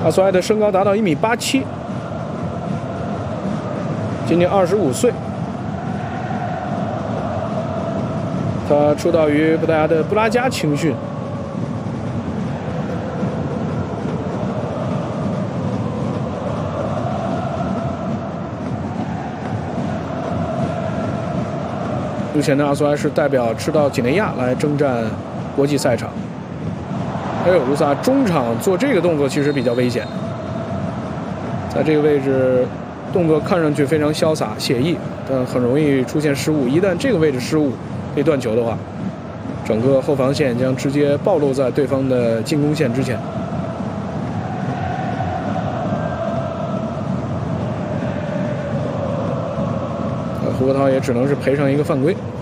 阿索埃的身高达到1.87米，今年25岁。他出道于葡萄牙的布拉加青训。目前呢，阿索埃是代表赤道几内亚来征战国际赛场。还有卢萨中场做这个动作其实比较危险，在这个位置动作看上去非常潇洒写意，但很容易出现失误。一旦这个位置失误被断球的话，整个后防线将直接暴露在对方的进攻线之前。胡国涛也只能是赔上一个犯规。